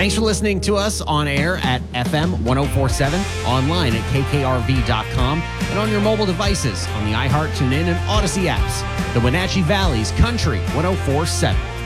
Thanks for listening to us on air at FM 1047, online at kkrv.com, and on your mobile devices on the iHeart, TuneIn, and Odyssey apps. The Wenatchee Valley's Country 1047.